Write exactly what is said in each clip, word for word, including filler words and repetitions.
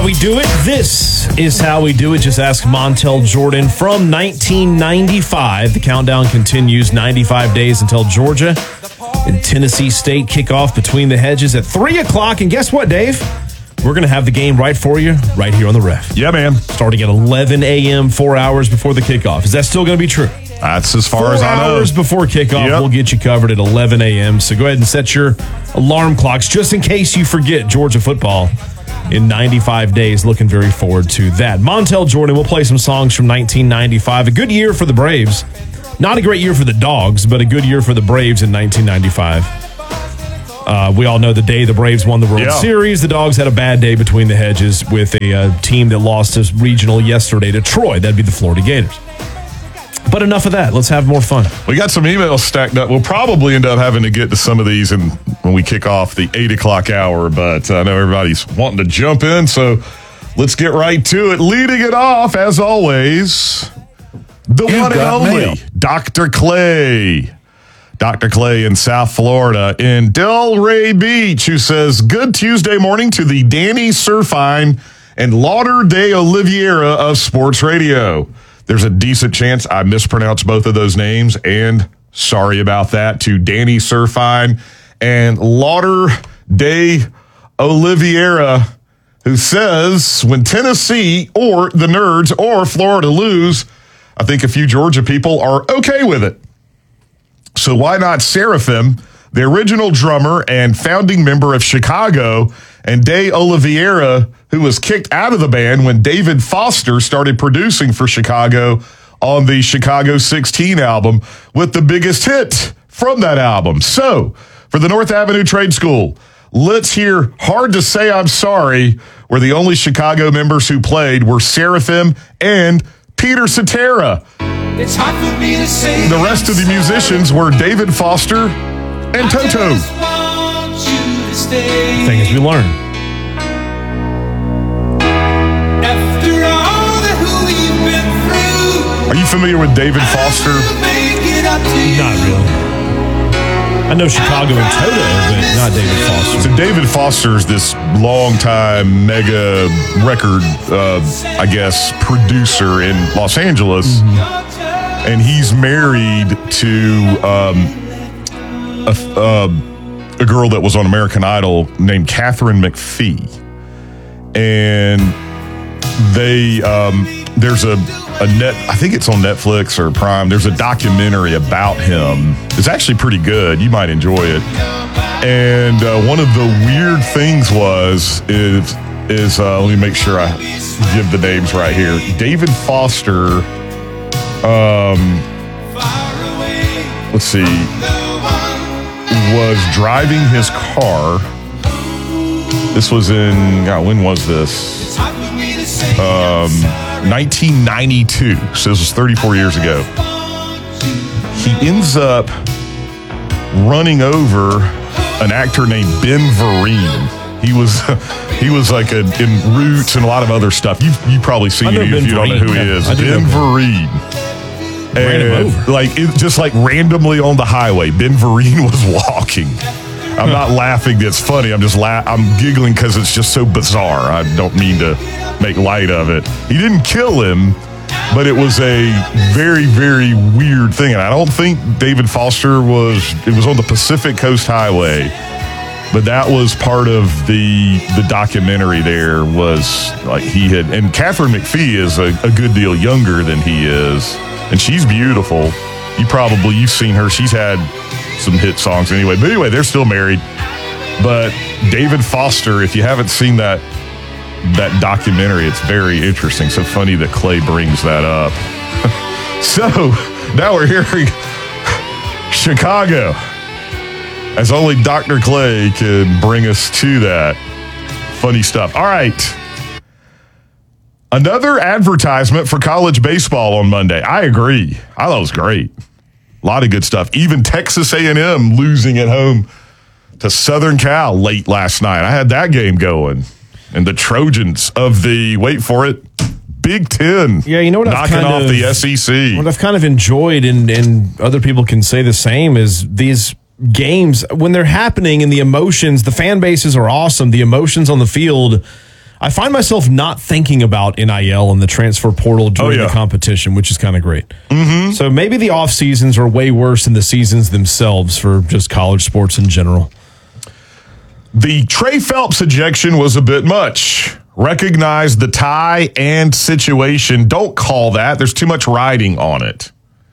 how we do it. This is how we do it. Just ask Montel Jordan from nineteen ninety-five. The countdown continues. ninety-five days until Georgia and Tennessee State kick off between the hedges at three o'clock. And guess what, Dave? We're going to have the game right for you right here on the Ref. Yeah, man. Starting at eleven a.m., four hours before the kickoff. Is that still going to be true? That's as far Four as I know. hours before kickoff, Yep. We'll get you covered at eleven a.m. So go ahead and set your alarm clocks just in case you forget Georgia football in ninety-five days. Looking very forward to that. Montel Jordan will play some songs from nineteen ninety-five. A good year for the Braves. Not a great year for the Dogs, but a good year for the Braves in nineteen ninety-five. Uh, we all know the day the Braves won the World Yeah. Series. The Dogs had a bad day between the hedges with a uh, team that lost us regional yesterday to Troy. That'd be the Florida Gators. But enough of that. Let's have more fun. We got some emails stacked up. We'll probably end up having to get to some of these in, when we kick off the eight o'clock hour, but I know everybody's wanting to jump in, so let's get right to it. Leading it off, as always, the You've one and got only mail. Doctor Clay. Doctor Clay in South Florida in Delray Beach, who says, good Tuesday morning to the Danny Surfine and Lauder de Oliveira of sports radio. There's a decent chance I mispronounced both of those names, and sorry about that to Danny Surfine and Lauder de Oliveira, who says, when Tennessee or the Nerds or Florida lose, I think a few Georgia people are okay with it. So why not Seraphim, the original drummer and founding member of Chicago, and De Oliveira, who was kicked out of the band when David Foster started producing for Chicago on the Chicago sixteen album with the biggest hit from that album. So, for the North Avenue Trade School, let's hear Hard to Say I'm Sorry, where the only Chicago members who played were Seraphim and Peter Cetera. It's hard for me to say. The rest of the musicians were David Foster and Toto. Thing is, we learn. After all that we've been through, Are you familiar with David Foster? make it up to you. Not really. I know Chicago and Toto, but not David Foster. So David Foster's this longtime mega record, uh, I guess, producer in Los Angeles. Mm-hmm. And he's married to um, a, uh, a girl that was on American Idol named Catherine McPhee. And they, um, there's a, a net, I think it's on Netflix or Prime. There's a documentary about him. It's actually pretty good. You might enjoy it. And uh, one of the weird things was, is, is uh, let me make sure I give the names right here. David Foster, um, let's see, was driving his car. This was in, God, when was this? Um, nineteen ninety-two. So this was thirty-four years ago. He ends up running over an actor named Ben Vereen. He was he was like a, in Roots and a lot of other stuff. You've you probably seen I him know if Ben you don't know Vereen, who he yeah. is. I do Ben know Vereen. Ran him And over. like it, just like randomly on the highway, Ben Vereen was walking. I'm not laughing. It's funny. I'm just la- I'm giggling because it's just so bizarre. I don't mean to make light of it. He didn't kill him, but it was a very, very weird thing. And I don't think David Foster was, it was on the Pacific Coast Highway, but that was part of the the documentary there was like he had, and Catherine McPhee is a, a good deal younger than he is. And she's beautiful. You probably, you've seen her. She's had some hit songs anyway. But anyway, they're still married. But David Foster, if you haven't seen that that documentary, it's very interesting. So funny that Clay brings that up. So now we're hearing Chicago, as only Doctor Clay can bring us to that. Funny stuff. All right. Another advertisement for college baseball on Monday. I agree. I thought it was great. A lot of good stuff. Even Texas A and M losing at home to Southern Cal late last night. I had that game going. And the Trojans of the, wait for it, Big Ten. Yeah, you know what I've knocking kind off of, the S E C. What I've kind of enjoyed, and, and other people can say the same, is these games, when they're happening and the emotions, the fan bases are awesome. The emotions on the field, I find myself not thinking about N I L and the transfer portal during Oh, yeah. the competition, which is kind of great. Mm-hmm. So maybe the off seasons are way worse than the seasons themselves for just college sports in general. The Trey Phelps ejection was a bit much. Recognize the tie and situation. Don't call that. There's too much riding on it.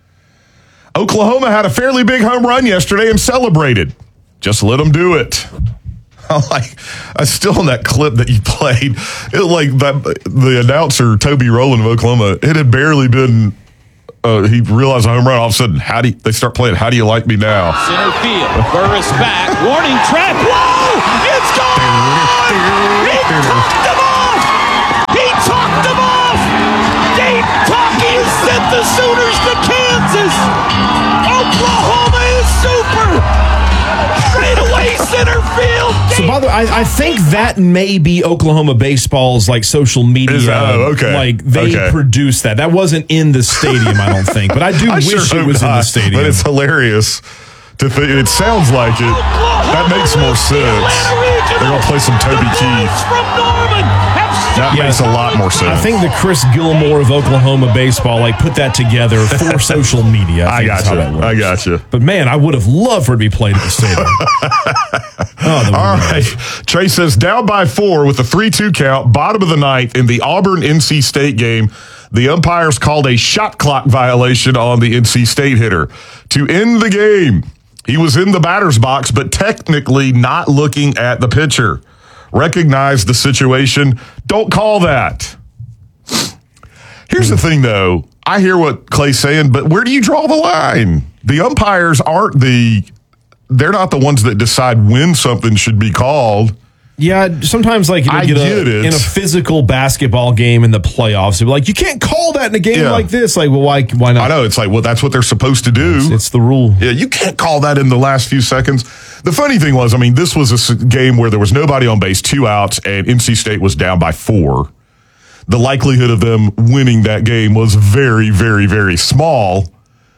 Oklahoma had a fairly big home run yesterday and celebrated. Just let them do it. I like, I still in that clip that you played, it like that the announcer Toby Rowland of Oklahoma, it had barely been. Uh, he realized a home run. All of a sudden, how do you, they start playing? How do you like me now? Center field. Burris back. Warning track. Whoa! It's gone! He talked them off! He talked them off! Dave Talkie has sent the Sooners to Kansas! Oklahoma is super! Straight away center field! So, by the way, I, I think that may be Oklahoma baseball's like social media. Is that- oh, okay. Like they Okay. produced that. That wasn't in the stadium, I don't think. But I do I wish sure it hope was in the not, stadium. But it's hilarious to think. It sounds like it. That makes more sense. They're gonna play some Toby Keith. From Norman have That Yeah. makes a lot more sense. I think the Chris Gilmore of Oklahoma baseball like put that together for social media. I, I think is how got that you. works. I got you. But man, I would have loved for it to be played at the stadium. oh, the All right. Trey says down by four with a three two count, bottom of the ninth in the Auburn-N C State game. The umpires called a shot clock violation on the N C State hitter. To end the game, he was in the batter's box, but technically not looking at the pitcher. Recognize the situation. Don't call that. Here's the thing, though. I hear what Clay's saying, but where do you draw the line? The umpires aren't the... They're not the ones that decide when something should be called. Yeah, sometimes like you I get, get a, it. in a physical basketball game in the playoffs, they'd be like, you can't call that in a game Yeah. like this. Like, well, why? Why not? I know. It's like, well, that's what they're supposed to do. It's, it's the rule. Yeah, you can't call that in the last few seconds. The funny thing was, I mean, this was a s- game where there was nobody on base, two outs, and N C State was down by four. The likelihood of them winning that game was very, very, very small.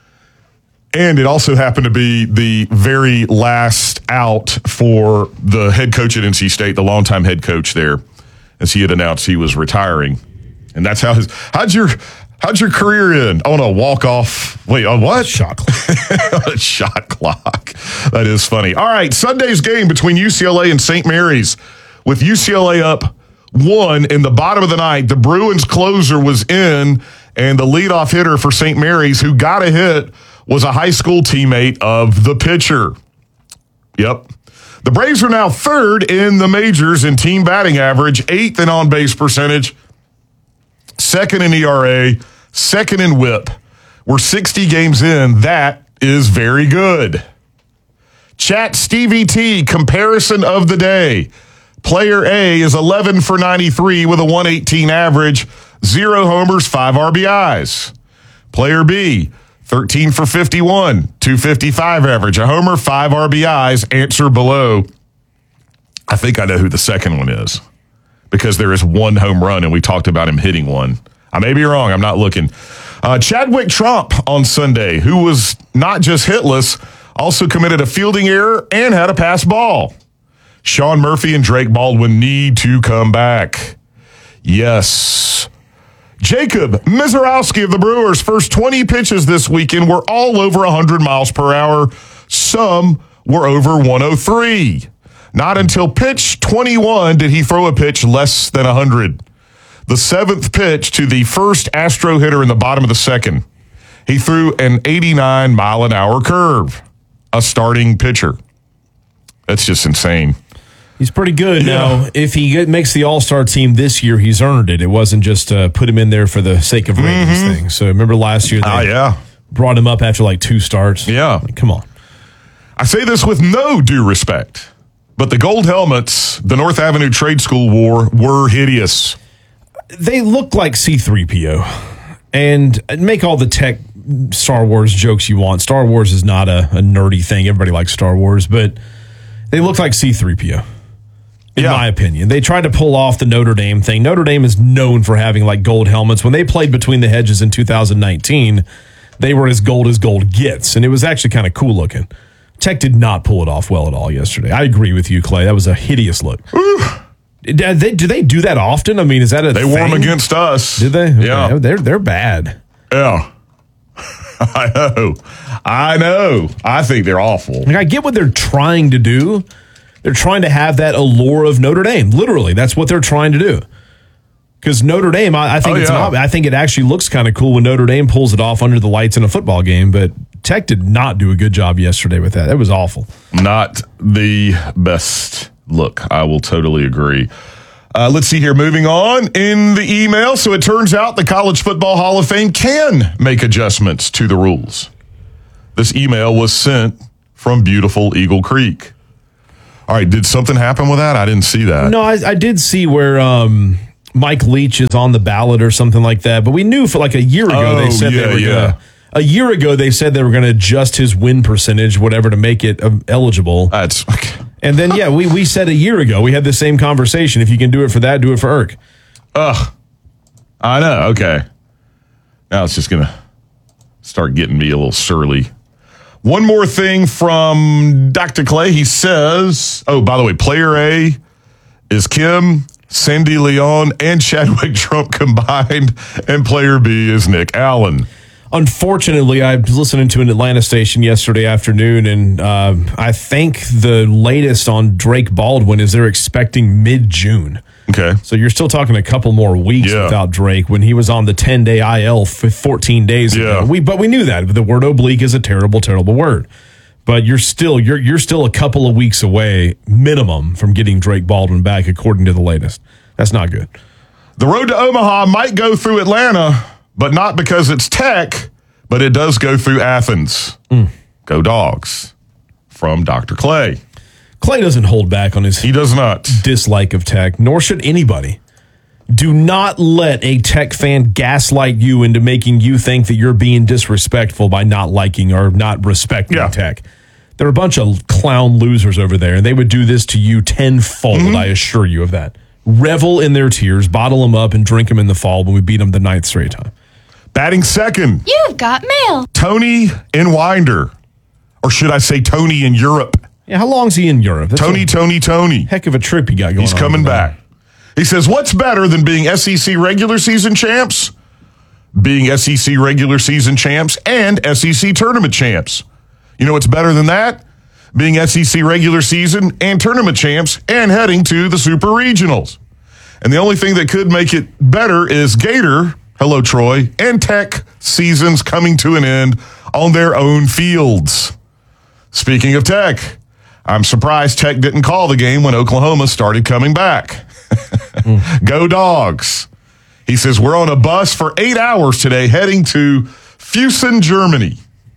And it also happened to be the very last out for the head coach at N C State, the longtime head coach there, as he had announced he was retiring. And that's how his how'd your how'd your career end? On a walk off. Wait, on what? Shot clock. A shot clock. That is funny. All right, Sunday's game between U C L A and Saint Mary's. With U C L A up one in the bottom of the ninth, the Bruins closer was in, and the leadoff hitter for Saint Mary's, who got a hit, was a high school teammate of the pitcher. Yep. The Braves are now third in the majors in team batting average, eighth in on-base percentage, second in E R A, second in whip. We're sixty games in. That is very good. Chat Stevie T, comparison of the day. Player A is eleven for ninety-three with a one eighteen average, zero homers, five R B Is. Player B, thirteen for fifty-one, two fifty-five average, a homer, five R B Is. Answer below. I think I know who the second one is because there is one home run and we talked about him hitting one. I may be wrong. I'm not looking. Uh, Chadwick Trump on Sunday, who was not just hitless, also committed a fielding error and had a pass ball. Sean Murphy and Drake Baldwin need to come back. Yes. Jacob Mizorowski of the Brewers' first twenty pitches this weekend were all over one hundred miles per hour. Some were over one oh three. Not until pitch twenty-one did he throw a pitch less than one hundred. The seventh pitch to the first Astro hitter in the bottom of the second. He threw an eighty-nine mile an hour curve. A starting pitcher. That's just insane. He's pretty good. Yeah. Now, if he get, makes the All-Star team this year, he's earned it. It wasn't just uh, put him in there for the sake of ratings Mm-hmm. thing. So remember last year they Oh, yeah. brought him up after like two starts? Yeah. Like, come on. I say this with no due respect, but the gold helmets the North Avenue Trade School wore were hideous. They look like C three P O. And make all the tech Star Wars jokes you want. Star Wars is not a, a nerdy thing. Everybody likes Star Wars, but they look like C three P O. In Yeah. my opinion. They tried to pull off the Notre Dame thing. Notre Dame is known for having like gold helmets. When they played Between the Hedges in two thousand nineteen, they were as gold as gold gets, and it was actually kind of cool looking. Tech did not pull it off well at all yesterday. I agree with you, Clay. That was a hideous look. Do they, do they do that often? I mean, is that a They thing? wore them against us. Did they? Okay. Yeah. They're, they're bad. Yeah. I know. I know. I think they're awful. Like, I get what they're trying to do. They're trying to have that allure of Notre Dame. Literally, that's what they're trying to do. Because Notre Dame, I, I think Oh, it's yeah. an, I think it actually looks kind of cool when Notre Dame pulls it off under the lights in a football game. But Tech did not do a good job yesterday with that. That was awful. Not the best look. I will totally agree. Uh, let's see here. Moving on in the email. So it turns out the College Football Hall of Fame can make adjustments to the rules. This email was sent from beautiful Eagle Creek. All right. Did something happen with that? I didn't see that. No, I, I did see where um, Mike Leach is on the ballot or something like that. But we knew for like a year ago Oh, they said yeah, they were yeah. gonna, a year ago they said they were going to adjust his win percentage, whatever, to make it um, eligible. That's And then, yeah, we, we said a year ago, we had the same conversation. If you can do it for that, do it for Irk. Ugh. I know. Okay. Now it's just going to start getting me a little surly. One more thing from Doctor Clay. He says, oh, by the way, player A is Kim, Sandy Leon, and Chadwick Trump combined, and player B is Nick Allen. Unfortunately, I was listening to an Atlanta station yesterday afternoon, and uh, I think the latest on Drake Baldwin is they're expecting mid-June. Okay. So you're still talking a couple more weeks Yeah. without Drake when he was on the ten-day I L for fourteen days ago. Yeah. We, but we knew that. The word oblique is a terrible, terrible word. But you're still you're you're still a couple of weeks away, minimum, from getting Drake Baldwin back, according to the latest. That's not good. The road to Omaha might go through Atlanta, but not because it's Tech, but it does go through Athens. Mm. Go Dogs. From Doctor Clay. Clay doesn't hold back on his He does not. dislike of Tech, nor should anybody. Do not let a Tech fan gaslight you into making you think that you're being disrespectful by not liking or not respecting Yeah. Tech. They're a bunch of clown losers over there, and they would do this to you tenfold, Mm-hmm. I assure you of that. Revel in their tears, bottle them up, and drink them in the fall when we beat them the ninth straight time. Batting second, You've got mail. Tony in Winder. Or should I say Tony in Europe? Yeah, how long's he in Europe? That's Tony, a Tony, Tony. heck of a trip he got going He's on. coming over there. back. He says, what's better than being S E C regular season champs? Being S E C regular season champs and S E C tournament champs. You know what's better than that? Being S E C regular season and tournament champs and heading to the Super Regionals. And the only thing that could make it better is Gator, hello Troy, and Tech seasons coming to an end on their own fields. Speaking of Tech, I'm surprised Tech didn't call the game when Oklahoma started coming back. Go Dogs. He says, we're on a bus for eight hours today heading to Fussen, Germany.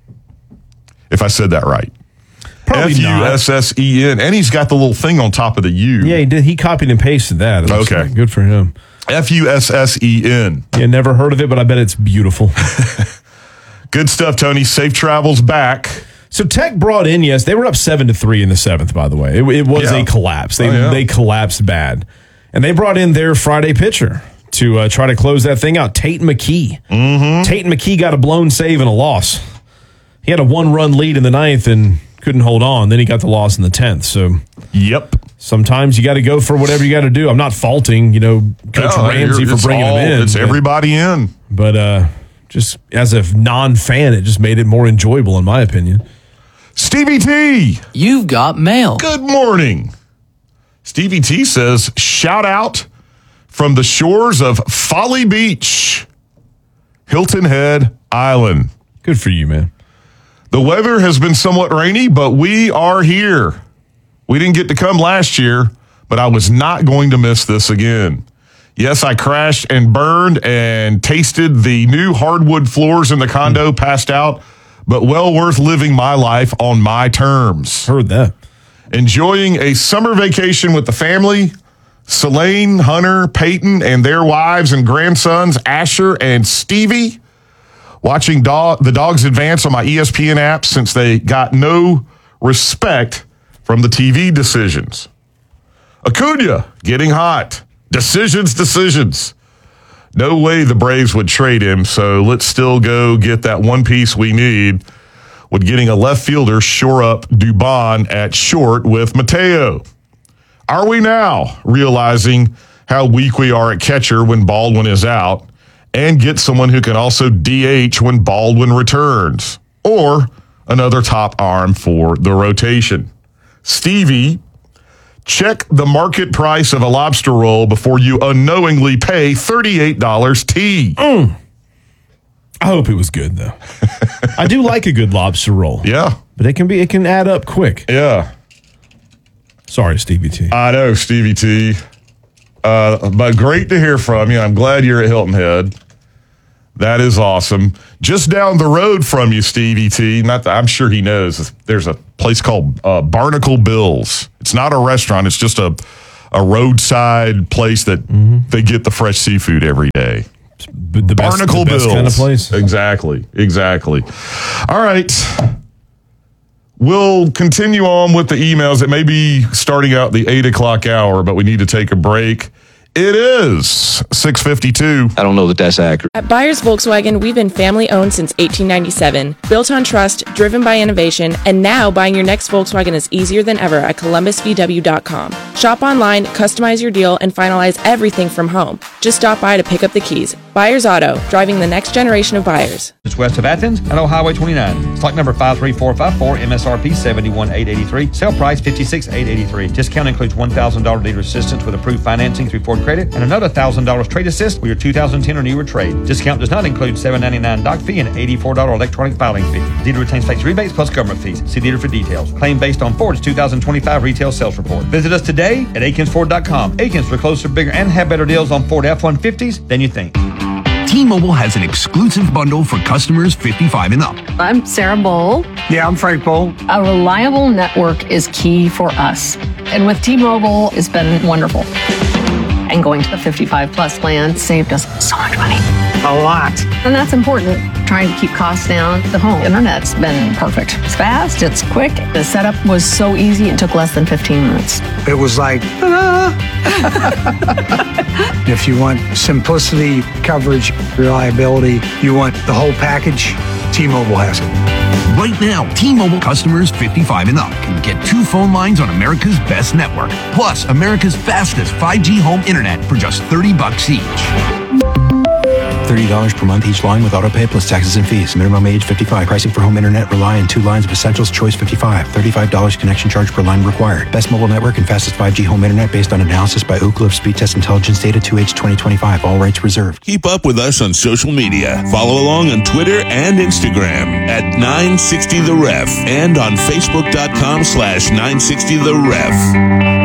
If I said that right. Probably F U not. S S E N. And he's got the little thing on top of the U. Yeah, he did. He copied and pasted that. It looks Okay. like. Good for him. F U S S E N. Yeah, never heard of it, but I bet it's beautiful. Good stuff, Tony. Safe travels back. So Tech brought in, yes, they were up seven to three in the seventh. By the way, it, it was Yeah. a collapse. They Oh, yeah. they collapsed bad, and they brought in their Friday pitcher to uh, try to close that thing out. Tate McKee. Mm-hmm. Tate McKee got a blown save and a loss. He had a one run lead in the ninth and couldn't hold on. Then he got the loss in the tenth. So Yep. sometimes you got to go for whatever you got to do. I'm not faulting, you know, Coach No, Ramsey you're- for it's bringing all- him in. It's but- everybody in. but uh, just as a non-fan, it just made it more enjoyable, in my opinion. Stevie T. You've got mail. Good morning. Stevie T says, shout out from the shores of Folly Beach, Hilton Head Island. Good for you, man. The weather has been somewhat rainy, but we are here. We didn't get to come last year, but I was not going to miss this again. Yes, I crashed and burned and tasted the new hardwood floors in the condo, passed out, but well worth living my life on my terms. Heard that. Enjoying a summer vacation with the family, Selene, Hunter, Peyton, and their wives and grandsons, Asher and Stevie. Watching dog, the dogs advance on my E S P N app since they got no respect from the T V decisions. Acuna getting hot. Decisions, decisions. No way the Braves would trade him, so let's still go get that one piece we need with getting a left fielder shore up Dubon at short with Mateo. Are we now realizing how weak we are at catcher when Baldwin is out and get someone who can also D H when Baldwin returns? Or another top arm for the rotation? Stevie, check the market price of a lobster roll before you unknowingly pay thirty-eight dollars T. Mm. I hope it was good, though. I do like a good lobster roll. Yeah. But it can be it can add up quick. Yeah. Sorry, Stevie T. I know, Stevie T. Uh, but great to hear from you. I'm glad you're at Hilton Head. That is awesome. Just down the road from you, Stevie T. Not that I'm sure he knows. There's a place called uh, Barnacle Bills. It's not a restaurant. It's just a a roadside place that mm-hmm. they get the fresh seafood every day. The best, Barnacle the best Bills kind of place. Exactly. Exactly. All right. We'll continue on with the emails. It may be starting out the eight o'clock hour, but we need to take a break. It is six fifty-two. I don't know that that's accurate. At Byers Volkswagen, we've been family owned since eighteen ninety-seven, built on trust, driven by innovation, and now buying your next Volkswagen is easier than ever at columbus v w dot com. Shop online, customize your deal, and finalize everything from home. Just stop by to pick up the keys. Byers Auto, driving the next generation of buyers. It's west of Athens and on Highway twenty-nine. Stock number five three four five four, M S R P seventy-one thousand eight hundred eighty-three. Sale price fifty-six thousand eight hundred eighty-three. Discount includes one thousand dollars dealer assistance with approved financing through Ford Credit and another one thousand dollars trade assist with your two thousand ten or newer trade. Discount does not include seven dollars and ninety-nine cents doc fee and eighty-four dollars electronic filing fee. Dealer retains tax rebates plus government fees. See dealer for details. Claim based on Ford's two thousand twenty-five retail sales report. Visit us today at Akins Ford dot com. Akins, we're closer, bigger, and have better deals on Ford F one fifties than you think. T-Mobile has an exclusive bundle for customers fifty-five and up. I'm Sarah Bowl. Yeah, I'm Frank Bowl. A reliable network is key for us. And with T-Mobile, it's been wonderful. And going to the fifty-five plus plan saved us so much money. A lot. And that's important. Trying to keep costs down. The home internet's been perfect. It's fast, it's quick. The setup was so easy, it took less than fifteen minutes. It was like, ta-da! If you want simplicity, coverage, reliability, you want the whole package, T-Mobile has it. Right now, T-Mobile customers fifty-five and up can get two phone lines on America's best network, plus America's fastest five G home internet for just thirty bucks each. thirty dollars per month each line with autopay plus taxes and fees. Minimum age fifty-five. Pricing for home internet rely on two lines of Essentials Choice fifty-five. thirty-five dollars connection charge per line required. Best mobile network and fastest five G home internet based on analysis by Ookla of Speed Test Intelligence Data two H twenty twenty-five. All rights reserved. Keep up with us on social media. Follow along on Twitter and Instagram at nine sixty the ref and on Facebook dot com slash nine sixty the ref.